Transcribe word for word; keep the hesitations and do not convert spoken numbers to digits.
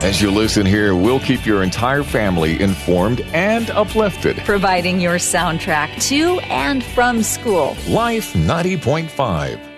As you listen here, we'll keep your entire family informed and uplifted. Providing your soundtrack to and from school. Life ninety point five.